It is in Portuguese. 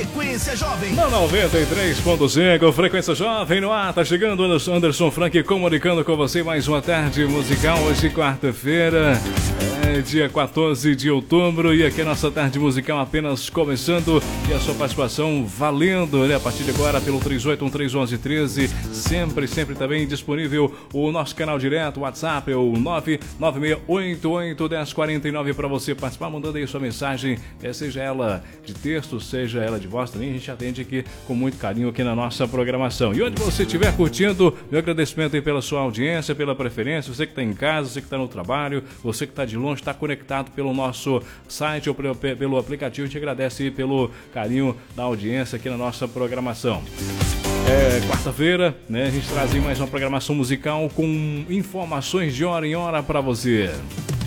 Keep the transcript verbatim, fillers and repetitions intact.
Frequência Jovem. Na noventa e três ponto cinco, Frequência Jovem no ar, tá chegando Anderson, Anderson Frank comunicando com você mais uma tarde musical, hoje quarta-feira, é, dia quatorze de outubro, e aqui a nossa tarde musical apenas começando, e a sua participação valendo, né, a partir de agora pelo três oito um três um um treze, sempre, sempre também disponível o nosso canal direto, WhatsApp, é o nove nove seis oito oito um zero quatro nove para você participar, mandando aí sua mensagem, é, seja ela de texto, seja ela de voz também, a gente atende aqui com muito carinho aqui na nossa programação. E onde você estiver curtindo, meu agradecimento aí pela sua audiência, pela preferência, você que está em casa, você que está no trabalho, você que está de longe, está conectado pelo nosso site ou pelo, pelo aplicativo, a gente agradece aí pelo carinho da audiência aqui na nossa programação. É quarta-feira, né? A gente traz aí mais uma programação musical com informações de hora em hora para você.